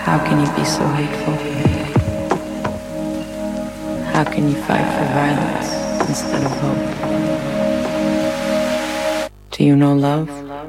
How can you be so hateful? How can you fight for violence instead of hope? Do you know love?